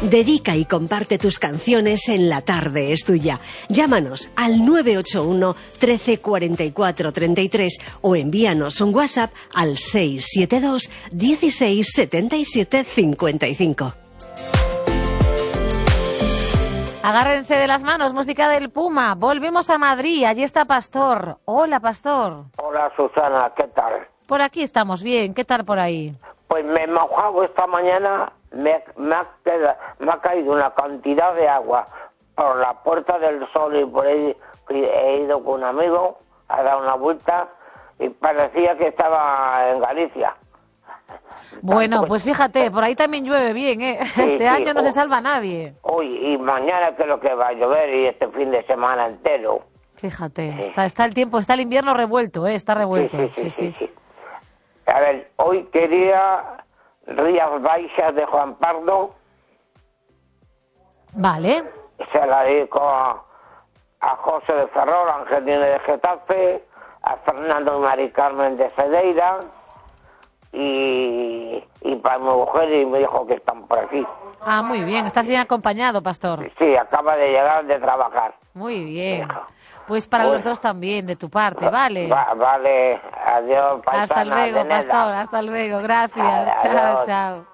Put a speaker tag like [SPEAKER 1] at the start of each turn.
[SPEAKER 1] Dedica y comparte tus canciones en La Tarde es Tuya. Llámanos al 981 13 44 33 o envíanos un WhatsApp al 672 16 77 55.
[SPEAKER 2] Agárrense de las manos, música del Puma. Volvemos a Madrid, allí está Pastor. Hola, Pastor.
[SPEAKER 3] Hola, Susana, ¿qué tal?
[SPEAKER 2] Por aquí estamos bien, ¿qué tal por ahí?
[SPEAKER 3] Pues me he mojado esta mañana, me ha caído una cantidad de agua por la Puerta del Sol y por ahí he ido con un amigo a dar una vuelta y parecía que estaba en Galicia.
[SPEAKER 2] Bueno, pues fíjate, por ahí también llueve bien, ¿eh?
[SPEAKER 3] Sí,
[SPEAKER 2] este año no se salva nadie.
[SPEAKER 3] Hoy y mañana creo que va a llover y este fin de semana entero.
[SPEAKER 2] Fíjate, está el tiempo, está el invierno revuelto, ¿eh? Está revuelto. Sí.
[SPEAKER 3] A ver, hoy quería Rías Baixas de Juan Pardo.
[SPEAKER 2] Vale.
[SPEAKER 3] Se la dedico a José de Ferrol, a Angelina de Getafe, a Fernando y Mari Carmen de Cedeira y para mi mujer y mi hijo que están por aquí.
[SPEAKER 2] Ah, muy bien, estás bien acompañado, Pastor.
[SPEAKER 3] Sí, acaba de llegar de trabajar.
[SPEAKER 2] Muy bien. Pues para los dos también, de tu parte, ¿vale?
[SPEAKER 3] Vale, adiós, paisana.
[SPEAKER 2] Hasta luego, Pastor, hasta luego, gracias.
[SPEAKER 3] Adiós.
[SPEAKER 2] Chao.